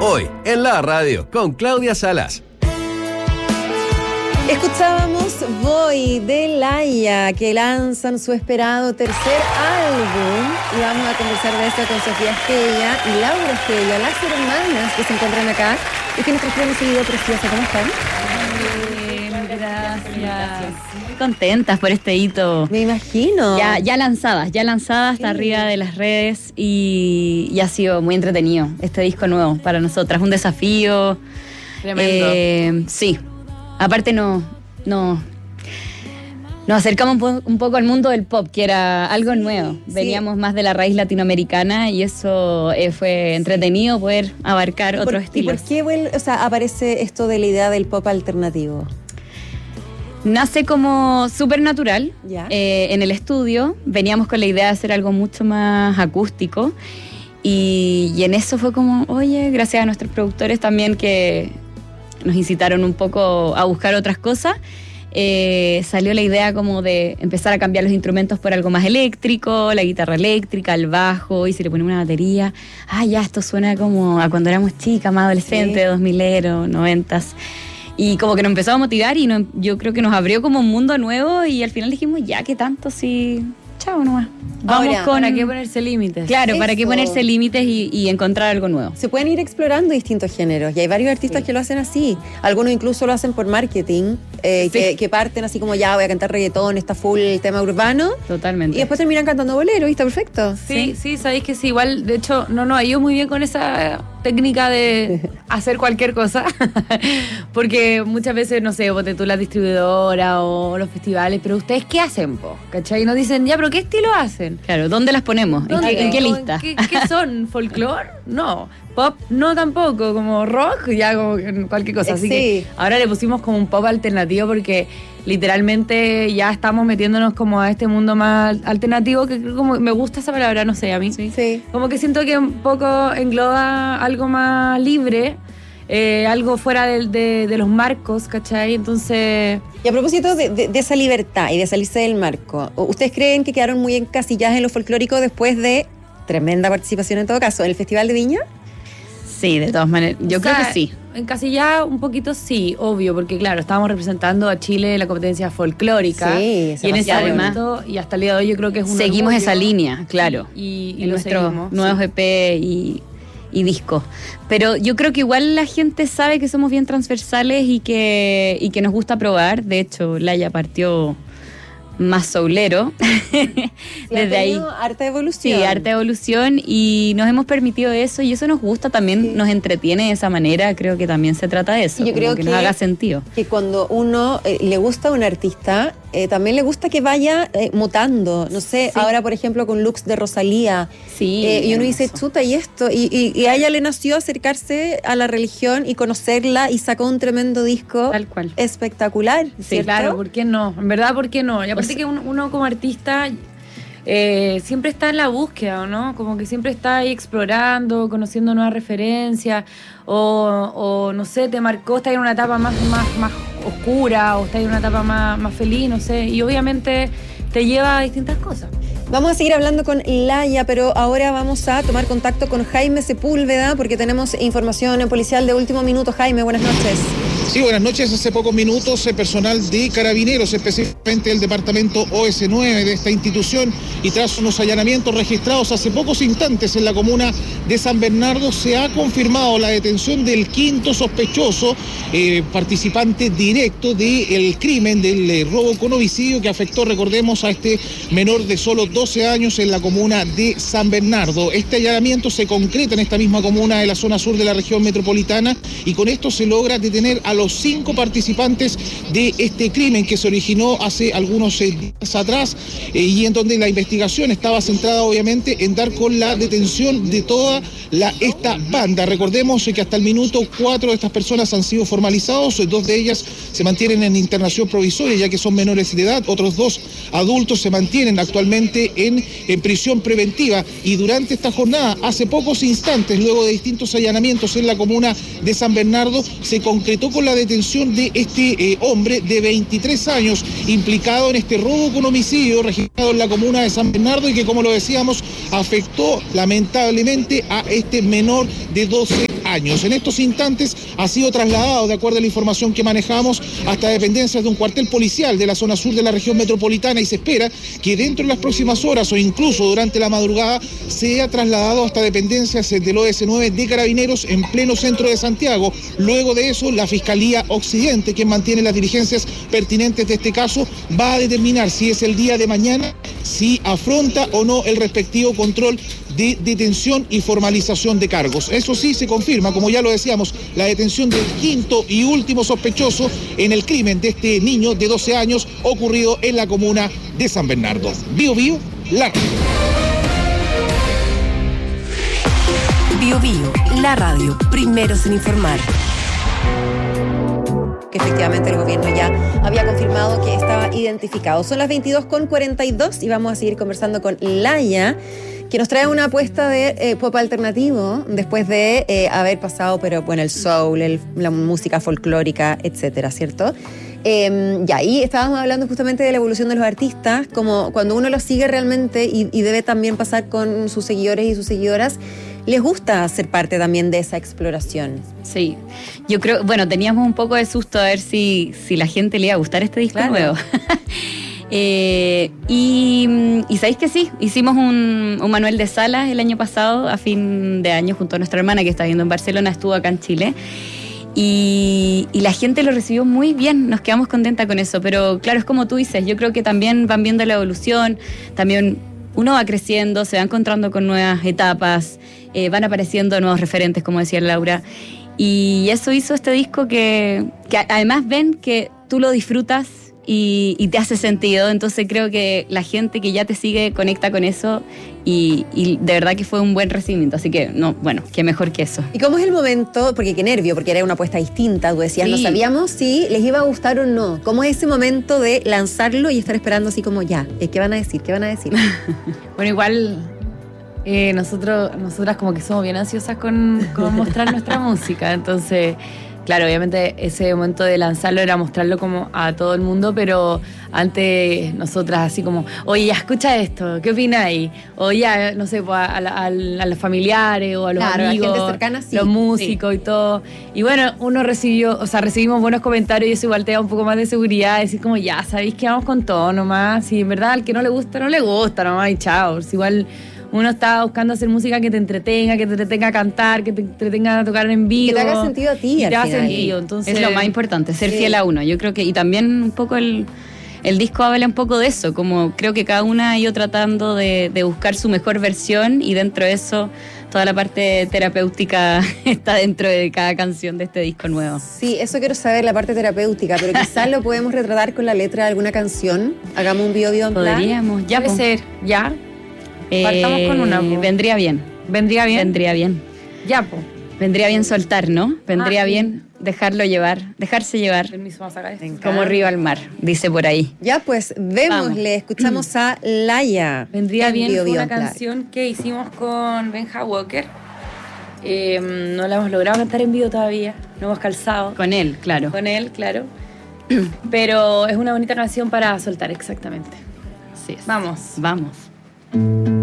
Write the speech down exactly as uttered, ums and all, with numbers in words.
Hoy, en la radio, con Claudia Salas. Escuchábamos Voy de Laia, que lanzan su esperado tercer álbum, y vamos a conversar de esto con Sofía Estella y Laura Estella, las hermanas que se encuentran acá y que nos trajeron ese video precioso. ¿Cómo están? Bien, gracias. Contentas por este hito. Me imagino. Ya, ya lanzadas, ya lanzadas hasta sí. arriba de las redes y, y ha sido muy entretenido este disco nuevo para nosotras, un desafío. Tremendo. Eh, sí. Aparte no, no, nos acercamos un, po- un poco al mundo del pop, que era algo nuevo. Sí. Veníamos más de la raíz latinoamericana y eso eh, fue entretenido poder abarcar otros por, estilos. ¿Y por qué vuelve, o sea, aparece esto de la idea del pop alternativo? Nace como súper natural eh, en el estudio. Veníamos con la idea de hacer algo mucho más acústico y, y en eso fue como, oye, gracias a nuestros productores también que nos incitaron un poco a buscar otras cosas, eh, salió la idea como de empezar a cambiar los instrumentos por algo más eléctrico, la guitarra eléctrica, el bajo, y se le pone una batería. Ah, ya, esto suena como a cuando éramos chicas, más adolescentes, sí. dos milero, noventas. Y como que nos empezó a motivar y no, yo creo que nos abrió como un mundo nuevo y al final dijimos, ya, ¿qué tanto? Si... Chao nomás. Vamos Ahora, con... ¿Para qué ponerse límites? Claro, Eso. ¿Para qué ponerse límites y, y encontrar algo nuevo? Se pueden ir explorando distintos géneros y hay varios artistas sí. que lo hacen así. Algunos incluso lo hacen por marketing, eh, sí. que, que parten así como ya voy a cantar reggaetón, está full el tema urbano. Totalmente. Y después terminan cantando bolero y está perfecto. Sí, sí, sí, sabéis que sí, igual, de hecho, no nos ha ido muy bien con esa técnica de hacer cualquier cosa, porque muchas veces, no sé, bote tú la distribuidora o los festivales, pero ¿ustedes qué hacen, po? ¿Cachai? Y nos dicen, ya, pero ¿qué estilo hacen? Claro, ¿dónde las ponemos? ¿En qué, ¿En qué lista? ¿Qué, qué son? ¿Folclore? No. ¿Pop? No tampoco. ¿Como rock? Ya como cualquier cosa. Así sí. que ahora le pusimos como un pop alternativo porque literalmente ya estamos metiéndonos como a este mundo más alternativo, que como me gusta esa palabra, no sé, a mí. Sí. sí. Como que siento que un poco engloba algo más libre, eh, algo fuera de, de, de los marcos, ¿cachai? Entonces... Y a propósito de, de, de esa libertad y de salirse del marco, ¿ustedes creen que quedaron muy encasilladas en lo folclórico después de tremenda participación en todo caso en el Festival de Viña? Sí, de todas maneras, yo o creo sea, que sí. Encasillada un poquito sí, obvio, porque claro, estábamos representando a Chile en la competencia folclórica. Sí, y en ese momento, y hasta el día de hoy yo creo que es un Seguimos orgullo. esa línea, claro. Y, y en nuestros seguimos, nuevos sí. E P y, y discos. Pero yo creo que igual la gente sabe que somos bien transversales y que, y que nos gusta probar. De hecho, Laia partió más soulero. Desde ahí. Harta evolución. Sí, harta evolución y nos hemos permitido eso y eso nos gusta también, sí. nos entretiene de esa manera. Creo que también se trata de eso. Y yo creo que, que nos haga sentido. Que cuando uno eh, le gusta a un artista, eh, también le gusta que vaya eh, mutando. No sé, sí. ahora por ejemplo con looks de Rosalía. Sí. Eh, y uno dice, chuta, y esto. Y, y, y a ella le nació acercarse a la religión y conocerla y sacó un tremendo disco. Tal cual. Espectacular. Sí, ¿cierto? claro, ¿por qué no? En verdad, ¿por qué no? Y aparte pues, que uno, uno como artista eh, siempre está en la búsqueda, ¿no? Como que siempre está ahí explorando, conociendo nuevas referencias, o, o no sé, te marcó, está en una etapa más, más, más oscura, o está en una etapa más, más feliz, no sé, y obviamente te lleva a distintas cosas. Vamos a seguir hablando con Laia, pero ahora vamos a tomar contacto con Jaime Sepúlveda porque tenemos información policial de último minuto. Jaime, buenas noches. Sí, buenas noches. Hace pocos minutos, eh, personal de Carabineros, específicamente el departamento O S nueve de esta institución, y tras unos allanamientos registrados hace pocos instantes en la comuna de San Bernardo, se ha confirmado la detención del quinto sospechoso, eh, participante directo del crimen del eh, robo con homicidio que afectó, recordemos, a este menor de solo doce años en la comuna de San Bernardo. Este allanamiento se concreta en esta misma comuna de la zona sur de la región metropolitana y con esto se logra detener a los cinco participantes de este crimen que se originó hace algunos eh, días atrás eh, y en donde la investigación estaba centrada obviamente en dar con la detención de toda la, esta banda. Recordemos eh, que hasta el minuto cuatro de estas personas han sido formalizados, eh, dos de ellas se mantienen en internación provisoria ya que son menores de edad, otros dos adultos se mantienen actualmente en, en prisión preventiva y durante esta jornada, hace pocos instantes, luego de distintos allanamientos en la comuna de San Bernardo, se concretó con la detención de este eh, hombre de veintitrés años implicado en este robo con homicidio registrado en la comuna de San Bernardo y que, como lo decíamos, afectó lamentablemente a este menor de doce años. años. En estos instantes ha sido trasladado, de acuerdo a la información que manejamos, hasta dependencias de un cuartel policial de la zona sur de la región metropolitana, y se espera que dentro de las próximas horas o incluso durante la madrugada sea trasladado hasta dependencias del O S nueve de Carabineros en pleno centro de Santiago. Luego de eso, la Fiscalía Occidente, que mantiene las diligencias pertinentes de este caso, va a determinar si es el día de mañana, si afronta o no el respectivo control de detención y formalización de cargos. Eso sí, se confirma, como ya lo decíamos, la detención del quinto y último sospechoso en el crimen de este niño de doce años ocurrido en la comuna de San Bernardo. Bio Bio, la radio. Bio Bio, la radio, primeros en informar. Que efectivamente el gobierno ya había confirmado que estaba identificado. Son las veintidós con cuarenta y dos y vamos a seguir conversando con Laia, que nos trae una apuesta de eh, pop alternativo después de eh, haber pasado, pero bueno, el soul, el, la música folclórica, etcétera, ¿cierto? Eh, ya, y estábamos hablando justamente de la evolución de los artistas, como cuando uno los sigue realmente y, y debe también pasar con sus seguidores y sus seguidoras, les gusta ser parte también de esa exploración. Sí, yo creo, bueno, teníamos un poco de susto a ver si, si la gente le iba a gustar este disco claro. nuevo. eh, y, y sabéis que sí, hicimos un, un manual de salas el año pasado, a fin de año, junto a nuestra hermana que está viviendo en Barcelona, estuvo acá en Chile. Y, y la gente lo recibió muy bien, nos quedamos contentas con eso, pero claro, es como tú dices, yo creo que también van viendo la evolución, también uno va creciendo, se va encontrando con nuevas etapas, eh, van apareciendo nuevos referentes, como decía Laura, y eso hizo este disco que, que además ven que tú lo disfrutas y, y te hace sentido, entonces creo que la gente que ya te sigue conecta con eso y, y de verdad que fue un buen recibimiento, así que no, bueno, qué mejor que eso. ¿Y cómo es el momento? Porque qué nervio, porque era una apuesta distinta, tú decías, sí. No sabíamos si les iba a gustar o no. ¿Cómo es ese momento de lanzarlo y estar esperando así como ya? ¿Qué van a decir? ¿Qué van a decir? Bueno, igual eh, nosotros, nosotras como que somos bien ansiosas con, con mostrar nuestra música, entonces claro, obviamente ese momento de lanzarlo era mostrarlo como a todo el mundo, pero antes nosotras así como, oye, ya escucha esto, ¿qué opináis? O ya, no sé, pues, a, a, a, a los familiares o a los claro, amigos, a gente cercana, sí, los músicos sí. Y todo. Y bueno, uno recibió, o sea, recibimos buenos comentarios y eso igual te da un poco más de seguridad, decir como, ya, sabéis que vamos con todo nomás, si en verdad al que no le gusta, no le gusta nomás y chao, si igual uno está buscando hacer música que te entretenga, que te entretenga a cantar, que te entretenga a tocar en vivo. Que te haga sentido a ti. Y te haga sentido. Entonces, es lo más importante, ser sí. fiel a uno. Yo creo que, y también un poco el, el disco habla un poco de eso, como creo que cada una ha ido tratando de, de buscar su mejor versión y dentro de eso toda la parte terapéutica está dentro de cada canción de este disco nuevo. Sí, eso quiero saber, la parte terapéutica, pero quizás lo podemos retratar con la letra de alguna canción. Hagamos un bio bio en plan. Podríamos, ya puede ser, ya. Eh, Partamos con una. Po. Vendría bien. ¿Vendría bien? Vendría bien. Ya, po. Vendría bien soltar, ¿no? Vendría ah, bien dejarlo llevar, dejarse llevar. Permiso, vamos a sacar esto. Como río al mar, dice por ahí. Ya, pues, démosle, escuchamos a Laia. Vendría bien bio, bio, una canción que hicimos con Benja Walker. Eh, no la hemos logrado cantar en vivo todavía, no hemos calzado. Con él, claro. Con él, claro. Pero es una bonita canción para soltar, exactamente. Sí. Vamos. Vamos.